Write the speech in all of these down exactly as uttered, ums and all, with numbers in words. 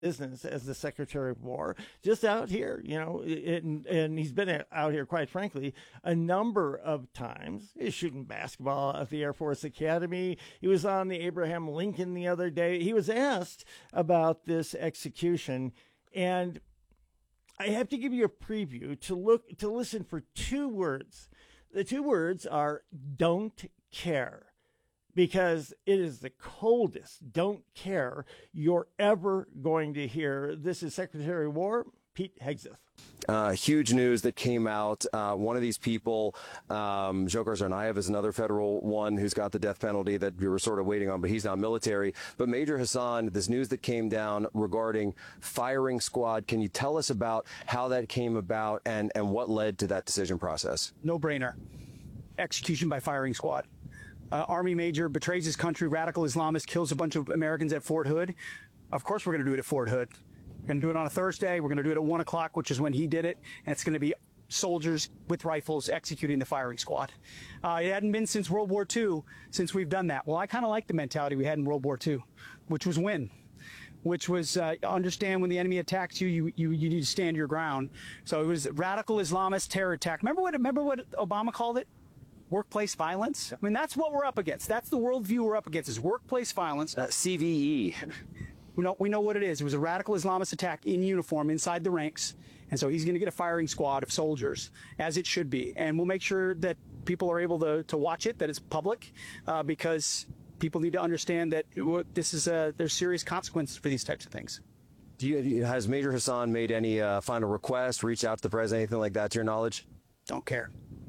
business as the Secretary of War, just out here, you know, and, and he's been out here, quite frankly, a number of times. He's shooting basketball at the Air Force Academy. He was on the Abraham Lincoln the other day. He was asked about this execution, and I have to give you a preview to look to listen for two words. The two words are "don't care." Because it is the coldest "don't care" you're ever going to hear. This is Secretary of War Pete Hegseth. Uh, huge news that came out. Uh, one of these people, um, Dzhokhar Tsarnaev, is another federal one who's got the death penalty that we were sort of waiting on, but he's now military. But Major Hassan, this news that came down regarding firing squad, can you tell us about how that came about and, and what led to that decision process? No brainer. Execution by firing squad. Uh, Army major betrays his country, radical Islamist, kills a bunch of Americans at Fort Hood. Of course we're going to do it at Fort Hood. We're going to do it on a Thursday. We're going to do it at one o'clock, which is when he did it. And it's going to be soldiers with rifles executing the firing squad. Uh, it hadn't been since World War Two since we've done that. Well, I kind of like the mentality we had in World War Two, which was win, which was uh, understand when the enemy attacks you, you, you, you need to stand your ground. So it was radical Islamist terror attack. Remember what, remember what Obama called it? Workplace violence. I mean, that's what we're up against. That's the worldview we're up against, is workplace violence. Uh, C V E. We know, we know what it is. It was a radical Islamist attack in uniform inside the ranks. And so he's going to get a firing squad of soldiers, as it should be. And we'll make sure that people are able to, to watch it, that it's public, uh, because people need to understand that this is a, there's serious consequences for these types of things. Do you, has Major Hassan made any uh, final requests, reach out to the president, anything like that, to your knowledge? Don't care.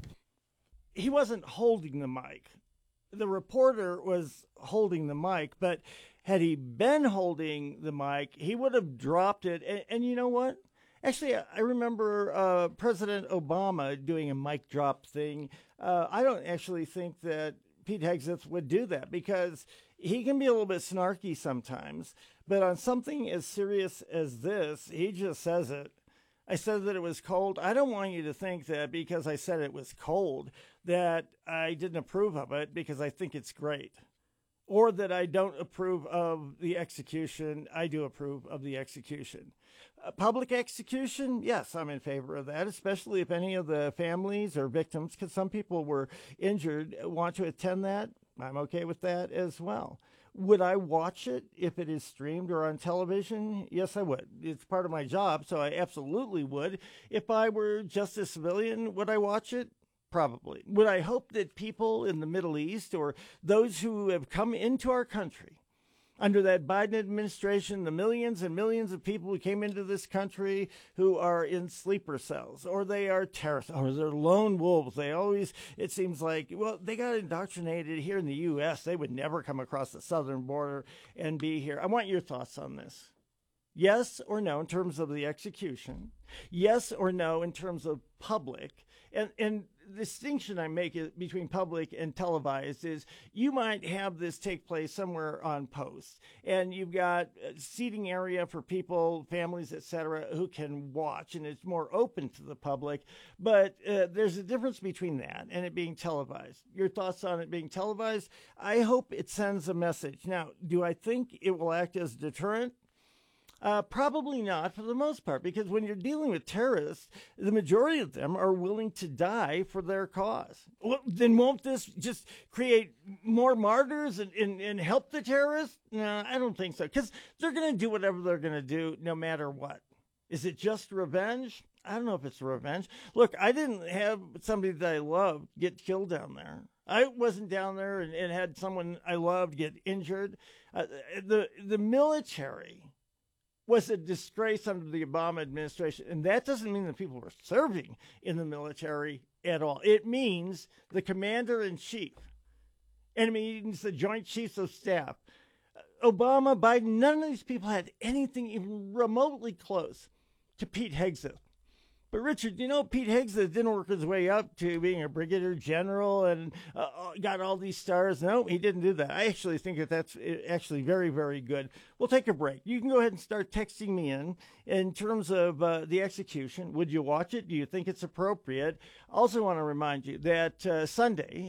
He wasn't holding the mic. The reporter was holding the mic, but had he been holding the mic, he would have dropped it. And, and you know what? Actually, I remember uh, President Obama doing a mic drop thing. Uh, I don't actually think that Pete Hegseth would do that, because he can be a little bit snarky sometimes. But on something as serious as this, he just says it. I said that it was cold. I don't want you to think that because I said it was cold that I didn't approve of it, because I think it's great. Or that I don't approve of the execution. I do approve of the execution. Uh, public execution, yes, I'm in favor of that, especially if any of the families or victims, because some people were injured, want to attend that. I'm okay with that as well. Would I watch it if it is streamed or on television? Yes, I would. It's part of my job, so I absolutely would. If I were just a civilian, would I watch it? Probably. Would I hope that people in the Middle East, or those who have come into our country under that Biden administration, the millions and millions of people who came into this country who are in sleeper cells, or they are terrorists, or they're lone wolves. They always, it seems like, well, they got indoctrinated here in the U S. They would never come across the southern border and be here. I want your thoughts on this. Yes or no in terms of the execution? Yes or no in terms of public? And, and the distinction I make is between public and televised is you might have this take place somewhere on post, and you've got a seating area for people, families, et cetera, who can watch, and it's more open to the public. But uh, there's a difference between that and it being televised. Your thoughts on it being televised? I hope it sends a message. Now, do I think it will act as a deterrent? Uh, probably not for the most part, because when you're dealing with terrorists, the majority of them are willing to die for their cause. Well, then won't this just create more martyrs and, and, and help the terrorists? No, I don't think so, because they're going to do whatever they're going to do no matter what. Is it just revenge? I don't know if it's revenge. Look, I didn't have somebody that I loved get killed down there. I wasn't down there and, and had someone I loved get injured. Uh, the the military was a disgrace under the Obama administration. And that doesn't mean that people were serving in the military at all. It means the commander-in-chief. And it means the Joint Chiefs of Staff. Obama, Biden, none of these people had anything even remotely close to Pete Hegseth. But Richard, you know, Pete Hegseth didn't work his way up to being a brigadier general and uh, got all these stars. No, he didn't do that. I actually think that that's actually very, very good. We'll take a break. You can go ahead and start texting me in in terms of uh, the execution. Would you watch it? Do you think it's appropriate? I also want to remind you that uh, Sunday,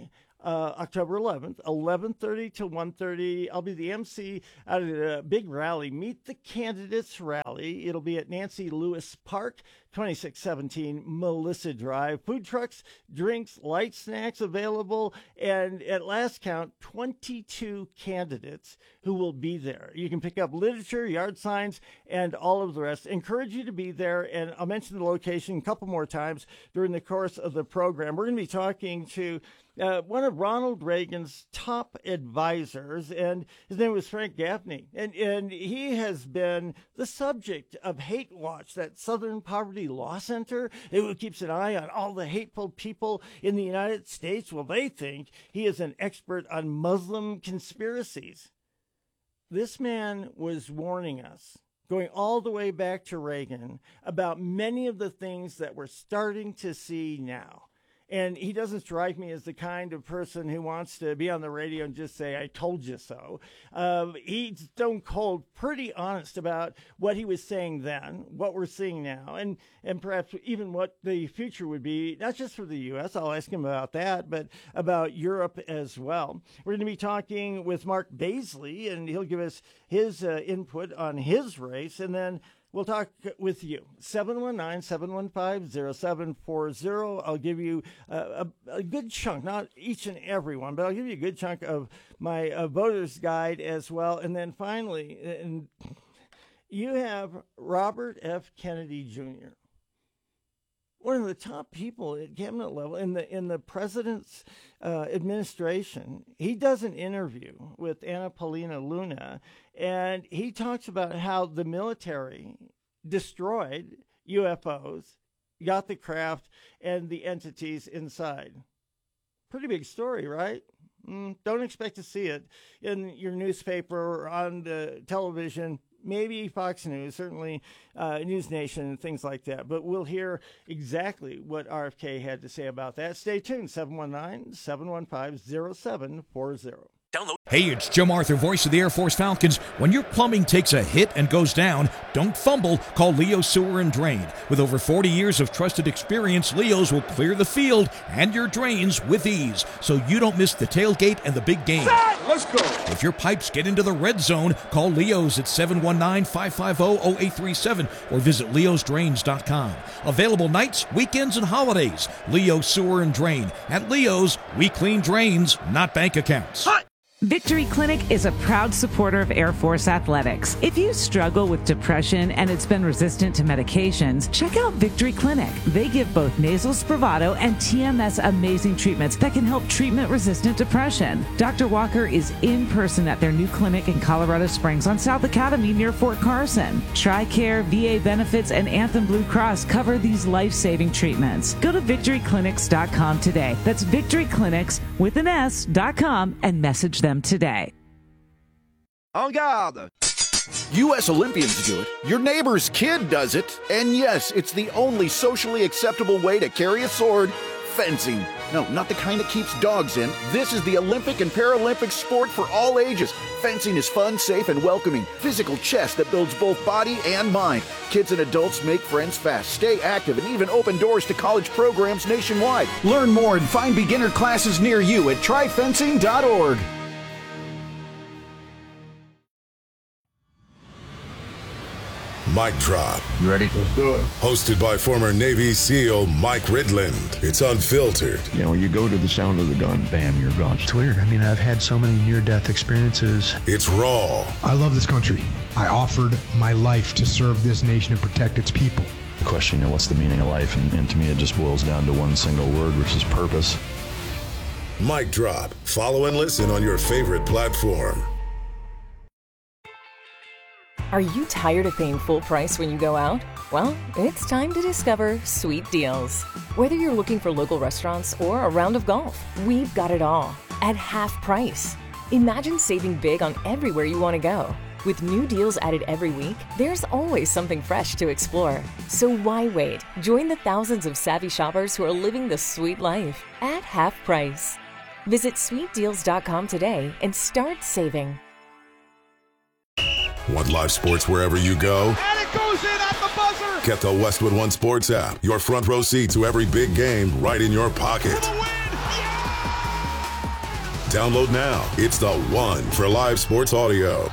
uh, October eleventh, eleven thirty to one thirty. I'll be the M C out of the big rally, Meet the Candidates rally. It'll be at Nancy Lewis Park, twenty-six seventeen Melissa Drive. Food trucks, drinks, light snacks available, and at last count, twenty-two candidates who will be there. You can pick up literature, yard signs, and all of the rest. Encourage you to be there, and I'll mention the location a couple more times during the course of the program. We're going to be talking to uh, one of Ronald Reagan's top advisors, and his name was Frank Gaffney, and, and he has been the subject of Hate Watch, that Southern Poverty Law Center. It keeps an eye on all the hateful people in the United States. Well, they think he is an expert on Muslim conspiracies. This man was warning us, going all the way back to Reagan, about many of the things that we're starting to see now. And he doesn't strike me as the kind of person who wants to be on the radio and just say, I told you so. Um, he's stone cold, pretty honest about what he was saying then, what we're seeing now, and, and perhaps even what the future would be, not just for the U S, I'll ask him about that, but about Europe as well. We're going to be talking with Mark Baisley, and he'll give us his uh, input on his race, and then we'll talk with you. seven one nine, seven one five, zero seven four zero. I'll give you a, a, a good chunk, not each and every one, but I'll give you a good chunk of my uh, voter's guide as well. And then finally, and you have Robert F. Kennedy Junior, one of the top people at cabinet level in the in the president's uh, administration. He does an interview with Anna Paulina Luna, and he talks about how the military destroyed U F Os, got the craft and the entities inside. Pretty big story, right? Mm, don't expect to see it in your newspaper or on the television. Maybe Fox News, certainly uh, News Nation and things like that. But we'll hear exactly what R F K had to say about that. Stay tuned, seven one nine, seven one five, zero seven four zero. Download. Hey, it's Jim Arthur, voice of the Air Force Falcons. When your plumbing takes a hit and goes down, don't fumble. Call Leo Sewer and Drain. With over forty years of trusted experience, Leo's will clear the field and your drains with ease, so you don't miss the tailgate and the big game. Let's go. If your pipes get into the red zone, call Leo's at seven one nine, five five zero, zero eight three seven or visit leos drains dot com. Available nights, weekends, and holidays. Leo Sewer and Drain. At Leo's, we clean drains, not bank accounts. Hot. Victory Clinic is a proud supporter of Air Force Athletics. If you struggle with depression and it's been resistant to medications, check out Victory Clinic. They give both nasal Spravato and T M S amazing treatments that can help treatment-resistant depression. Doctor Walker is in person at their new clinic in Colorado Springs on South Academy near Fort Carson. TRICARE, V A benefits, and Anthem Blue Cross cover these life-saving treatments. Go to victory clinics dot com today. That's victory clinics with an S dot com and message them today. En garde. U S Olympians do it, your neighbor's kid does it, and yes, it's the only socially acceptable way to carry a sword, fencing. No, not the kind that keeps dogs in. This is the Olympic and Paralympic sport for all ages. Fencing is fun, safe, and welcoming. Physical chess that builds both body and mind. Kids and adults make friends fast, stay active, and even open doors to college programs nationwide. Learn more and find beginner classes near you at try fencing dot org. Mic Drop. You ready? Let's do it. Hosted by former Navy SEAL Mike Ridland. It's unfiltered. You know, you go to the sound of the gun, bam, you're gone. It's weird. I mean, I've had so many near-death experiences. It's raw. I love this country. I offered my life to serve this nation and protect its people. The question, you know, what's the meaning of life? And, and to me, it just boils down to one single word, which is purpose. Mic Drop. Follow and listen on your favorite platform. Are you tired of paying full price when you go out? Well, it's time to discover Sweet Deals. Whether you're looking for local restaurants or a round of golf, we've got it all at half price. Imagine saving big on everywhere you want to go. With new deals added every week, there's always something fresh to explore. So why wait? Join the thousands of savvy shoppers who are living the sweet life at half price. Visit sweet deals dot com today and start saving. Want live sports wherever you go? And it goes in at the buzzer. Get the Westwood One Sports app. Your front row seat to every big game right in your pocket. For the win. Yeah! Download now. It's the one for live sports audio.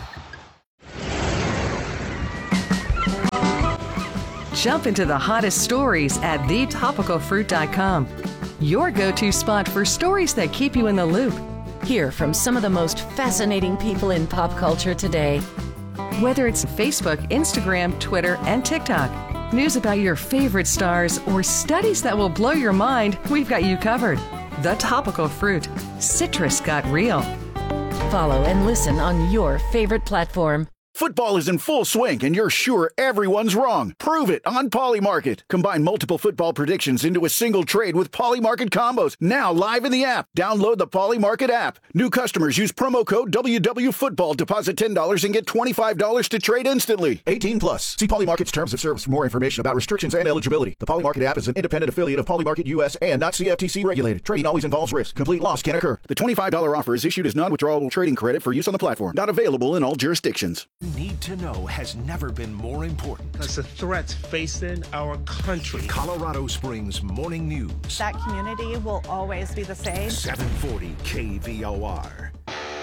Jump into the hottest stories at the topical fruit dot com. Your go-to spot for stories that keep you in the loop. Hear from some of the most fascinating people in pop culture today. Whether it's Facebook, Instagram, Twitter, and TikTok, news about your favorite stars, or studies that will blow your mind, we've got you covered. The Topical Fruit. Citrus got real. Follow and listen on your favorite platform. Football is in full swing, and you're sure everyone's wrong. Prove it on Polymarket. Combine multiple football predictions into a single trade with Polymarket combos. Now live in the app. Download the Polymarket app. New customers use promo code W W Football. Deposit ten dollars and get twenty-five dollars to trade instantly. eighteen plus. See Polymarket's terms of service for more information about restrictions and eligibility. The Polymarket app is an independent affiliate of Polymarket U S and not C F T C regulated. Trading always involves risk. Complete loss can occur. The twenty-five dollars offer is issued as non-withdrawable trading credit for use on the platform. Not available in all jurisdictions. Need to know has never been more important. That's the threats facing our country. Colorado Springs Morning News. That community will always be the same. seven forty K V O R.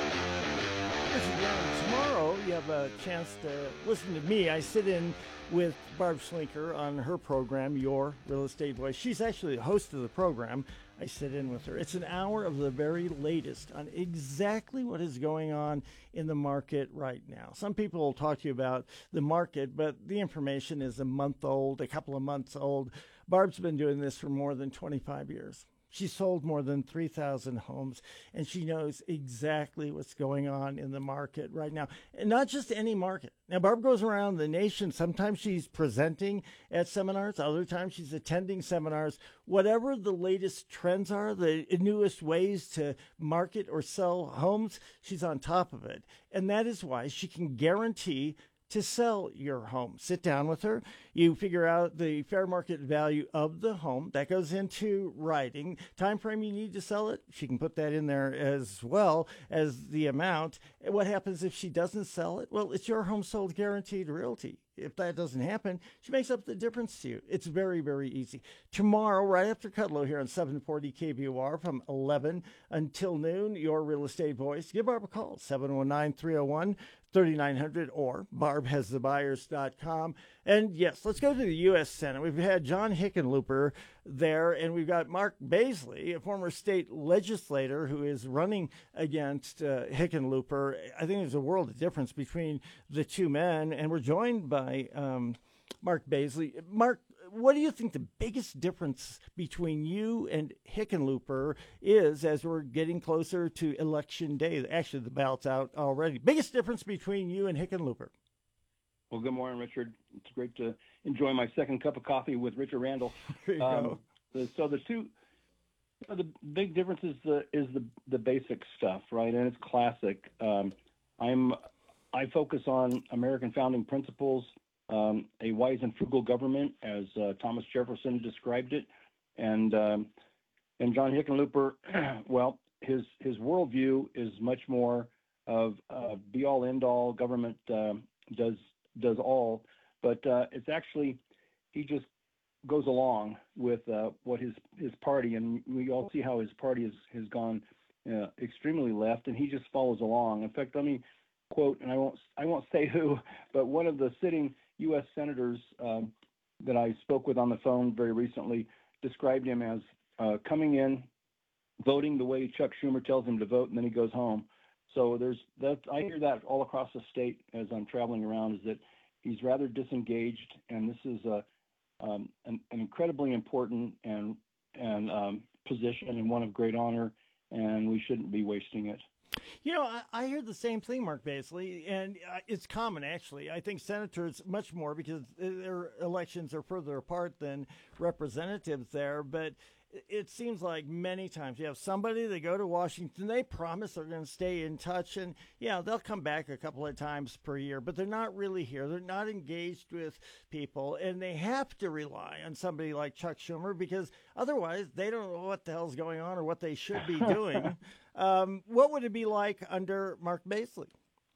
Tomorrow you have a chance to listen to me. I sit in with Barb Schlinker on her program, Your Real Estate Voice. She's actually the host of the program. I sit in with her. It's an hour of the very latest on exactly what is going on in the market right now. Some people will talk to you about the market, but the information is a month old, a couple of months old. Barb's been doing this for more than twenty-five years. She sold more than three thousand homes, and she knows exactly what's going on in the market right now. And not just any market. Now, Barb goes around the nation. Sometimes she's presenting at seminars. Other times she's attending seminars. Whatever the latest trends are, the newest ways to market or sell homes, she's on top of it. And that is why she can guarantee to sell your home. Sit down with her. You figure out the fair market value of the home. That goes into writing. Time frame you need to sell it. She can put that in there as well as the amount. And what happens if she doesn't sell it? Well, it's your home sold guaranteed realty. If that doesn't happen, she makes up the difference to you. It's very, very easy. Tomorrow, right after Kudlow here on seven forty K V O R from eleven until noon, Your Real Estate Voice. Give Barb a call, seven one nine, three oh one, three nine hundred or barb has the buyers dot com. And yes, let's go to the U S Senate. We've had John Hickenlooper there, and we've got Mark Baisley, a former state legislator who is running against uh, Hickenlooper. I think there's a world of difference between the two men, and we're joined by um, Mark Baisley. Mark, what do you think the biggest difference between you and Hickenlooper is as we're getting closer to Election Day? Actually, the ballot's out already. Biggest difference between you and Hickenlooper? Well, good morning, Richard. It's great to enjoy my second cup of coffee with Richard Randall. There you um, go. The, so the two, you know, the big difference is the is the the basic stuff, right? And it's classic. Um, I'm I focus on American founding principles, um, a wise and frugal government, as uh, Thomas Jefferson described it, and um, and John Hickenlooper, well, his his worldview is much more of uh, be all end all. Government uh, does does all, but uh, it's actually he just goes along with uh, what his his party, and we all see how his party has has gone uh, extremely left, and he just follows along. In fact, let me quote, and I won't I won't say who, but one of the sitting U S senators um, that I spoke with on the phone very recently described him as uh, coming in, voting the way Chuck Schumer tells him to vote, and then he goes home. So there's that. I hear that all across the state as I'm traveling around, is that he's rather disengaged, and this is a um, an, an incredibly important and and um, position and one of great honor, and we shouldn't be wasting it. You know, I, I hear the same thing, Mark Baisley, and uh, it's common, actually. I think senators much more because their elections are further apart than representatives there, but it seems like many times you have somebody, they go to Washington, they promise they're going to stay in touch, and yeah, they'll come back a couple of times per year, but they're not really here. They're not engaged with people, and they have to rely on somebody like Chuck Schumer because otherwise they don't know what the hell's going on or what they should be doing. um, what would it be like under Mark Baisley?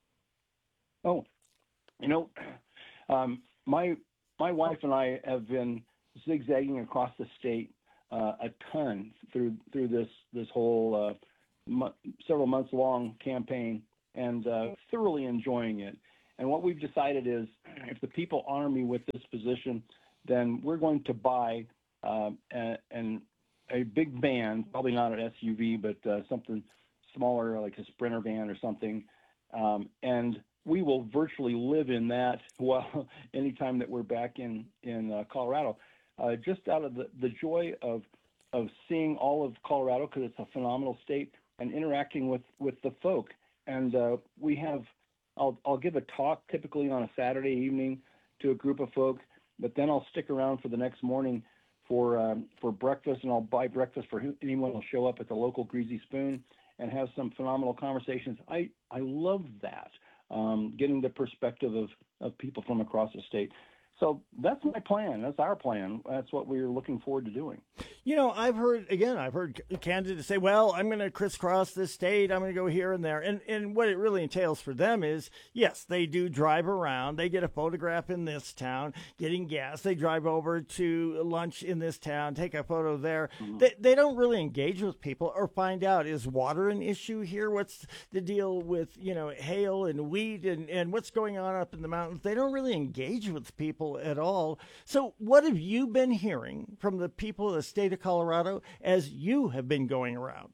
Oh, you know, um, my my wife and I have been zigzagging across the state Uh, a ton through through this this whole uh, mo- several months long campaign and uh, thoroughly enjoying it. And what we've decided is, if the people honor me with this position, then we're going to buy uh, a, an, a big van, probably not an S U V, but uh, something smaller, like a Sprinter van or something, um, and we will virtually live in that well anytime that we're back in in uh, Colorado, uh, just out of the, the joy of of seeing all of Colorado, because it's a phenomenal state, and interacting with with the folk. And uh, we have, I'll I'll give a talk typically on a Saturday evening to a group of folk, but then I'll stick around for the next morning for um, for breakfast, and I'll buy breakfast for anyone who'll show up at the local Greasy Spoon and have some phenomenal conversations. I I love that. Um, getting the perspective of, of people from across the state. So that's my plan. That's our plan. That's what we're looking forward to doing. You know, I've heard, again, I've heard candidates say, well, I'm going to crisscross this state. I'm going to go here and there. And and what it really entails for them is, yes, they do drive around. They get a photograph in this town, getting gas. They drive over to lunch in this town, take a photo there. Mm-hmm. They, they don't really engage with people or find out, is water an issue here? What's the deal with, you know, hail and wheat and, and what's going on up in the mountains? They don't really engage with people at all. So what have you been hearing from the people of the state of Colorado as you have been going around?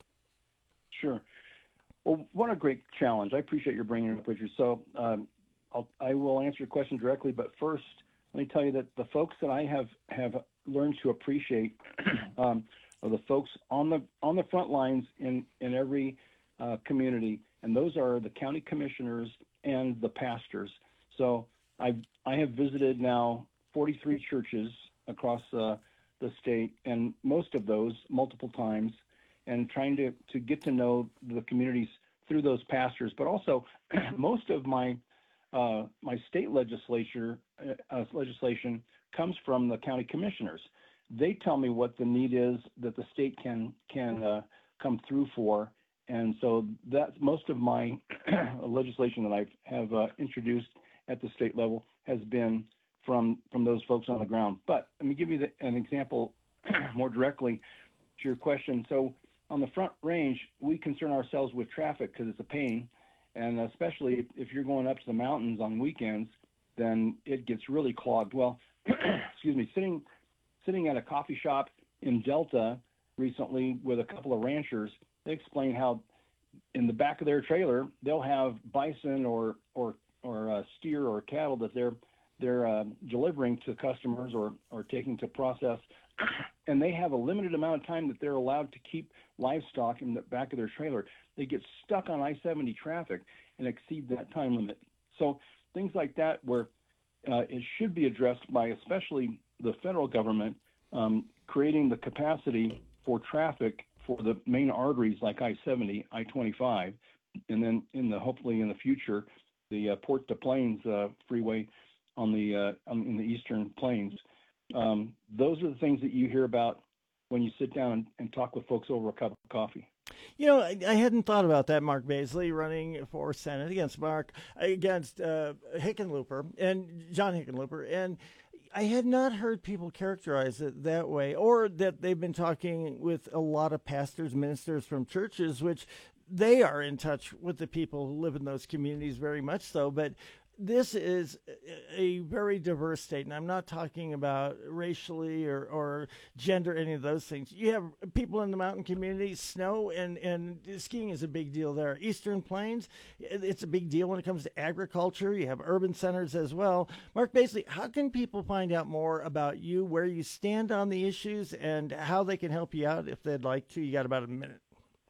Sure. Well, what a great challenge. I appreciate your bringing it up, Richard. So um, I'll, I will answer your question directly, but first, let me tell you that the folks that I have, have learned to appreciate um, are the folks on the on the front lines in, in every uh, community, and those are the county commissioners and the pastors. So I've, I have visited now forty-three churches across uh, the state, and most of those multiple times, and trying to, to get to know the communities through those pastors. But also, most of my uh, my state legislature uh, legislation comes from the county commissioners. They tell me what the need is that the state can can uh, come through for, and so that's most of my legislation that I have uh, introduced at the state level has been from from those folks on the ground. But let me give you the, an example more directly to your question. So on the Front Range, we concern ourselves with traffic because it's a pain, and especially if, if you're going up to the mountains on weekends, then it gets really clogged. Well, excuse me, sitting sitting at a coffee shop in Delta recently with a couple of ranchers, they explain how in the back of their trailer they'll have bison or or or uh, steer or cattle that they're they're uh, delivering to customers or, or taking to process, and they have a limited amount of time that they're allowed to keep livestock in the back of their trailer. They get stuck on I seventy traffic and exceed that time limit. So things like that where uh, it should be addressed by especially the federal government, um, creating the capacity for traffic for the main arteries like I seventy, I twenty-five, and then in the hopefully in the future, the uh, Port to Plains uh, freeway on the uh, on, in the Eastern Plains. Um, those are the things that you hear about when you sit down and, and talk with folks over a cup of coffee. You know, I, I hadn't thought about that. Mark Baisley running for Senate against Mark against uh, Hickenlooper and John Hickenlooper, and I had not heard people characterize it that way, or that they've been talking with a lot of pastors, ministers from churches, which they are in touch with the people who live in those communities very much so. But this is a very diverse state, and I'm not talking about racially or, or gender, any of those things. You have people in the mountain communities, snow and, and skiing is a big deal there. Eastern Plains, it's a big deal when it comes to agriculture. You have urban centers as well. Mark Baisley, how can people find out more about you, where you stand on the issues, and how they can help you out if they'd like to? You got about a minute.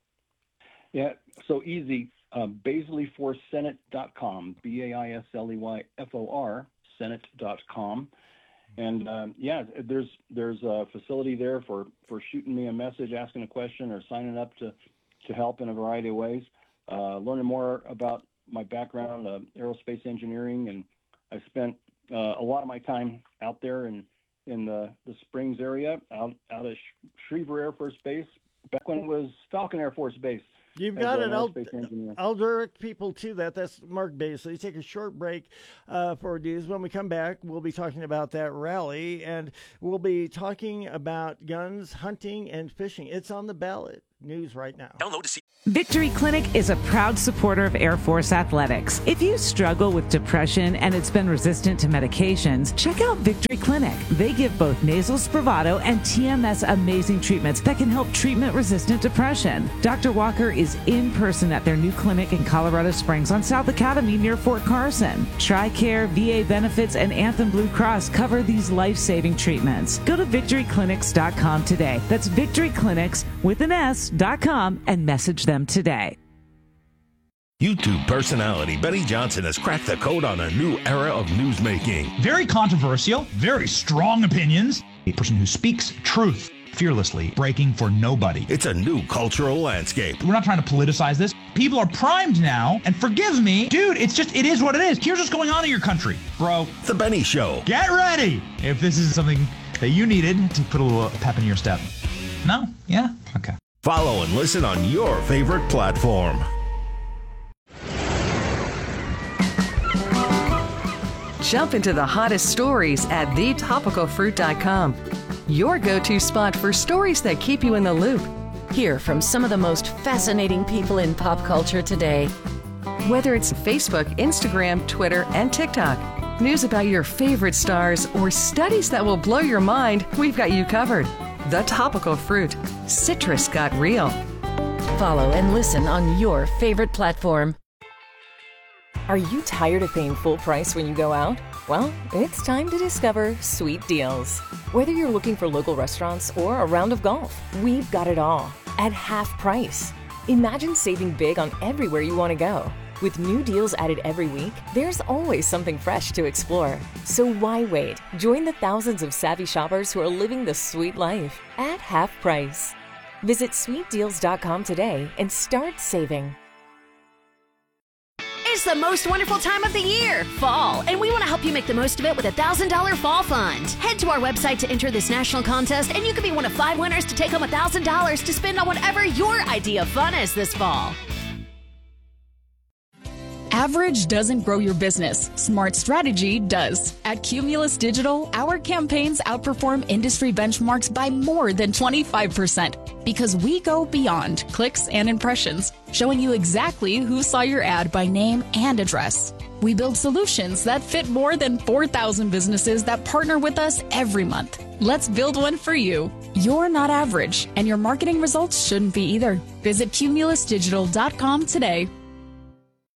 Yeah, so easy. Uh, Baisley for Senate dot com, B A I S L E Y F O R, Senate dot com. And um, yeah, there's there's a facility there for, for shooting me a message, asking a question, or signing up to, to help in a variety of ways. Uh, learning more about my background, uh, aerospace engineering, and I spent uh, a lot of my time out there in, in the, the Springs area, out, out at Schriever Air Force Base, back when it was Falcon Air Force Base. You've got it. I'll, I'll direct people to that. That's Mark Baisley. Take a short break uh, for news. When we come back, we'll be talking about that rally, and we'll be talking about guns, hunting, and fishing. It's on the ballot. News right now. Download to see. Victory Clinic is a proud supporter of Air Force Athletics. If you struggle with depression and it's been resistant to medications, check out Victory Clinic. They give both nasal Spravato and T M S amazing treatments that can help treatment-resistant depression. Doctor Walker is in person at their new clinic in Colorado Springs on South Academy near Fort Carson. TRICARE, V A benefits, and Anthem Blue Cross cover these life-saving treatments. Go to victory clinics dot com today. That's victory clinics with an S dot com and message them today. YouTube personality Benny Johnson has cracked the code on a new era of newsmaking. Very controversial, very strong opinions. A person who speaks truth fearlessly, breaking for nobody. It's a new cultural landscape. We're not trying to politicize this. People are primed now, and forgive me, dude, it's just, it is what it is. Here's what's going on in your country, bro. The Benny Show. Get ready if this is something that you needed to put a little pep in your step. No? Yeah? Okay. Follow and listen on your favorite platform. Jump into the hottest stories at the topical fruit dot com. Your go-to spot for stories that keep you in the loop. Hear from some of the most fascinating people in pop culture today. Whether it's Facebook, Instagram, Twitter, and TikTok, news about your favorite stars, or studies that will blow your mind, we've got you covered. The Topical Fruit. Citrus got real. Follow and listen on your favorite platform. Are you tired of paying full price when you go out? Well, it's time to discover Sweet Deals. Whether you're looking for local restaurants or a round of golf, we've got it all at half price. Imagine saving big on everywhere you want to go. With new deals added every week, there's always something fresh to explore. So why wait? Join the thousands of savvy shoppers who are living the sweet life at half price. Visit sweet deals dot com today and start saving. It's the most wonderful time of the year, fall, and we want to help you make the most of it with a one thousand dollars Fall Fund. Head to our website to enter this national contest, and you could be one of five winners to take home one thousand dollars to spend on whatever your idea of fun is this fall. Average doesn't grow your business. Smart strategy does. At Cumulus Digital, our campaigns outperform industry benchmarks by more than twenty-five percent because we go beyond clicks and impressions, showing you exactly who saw your ad by name and address. We build solutions that fit more than four thousand businesses that partner with us every month. Let's build one for you. You're not average, and your marketing results shouldn't be either. Visit cumulus digital dot com today.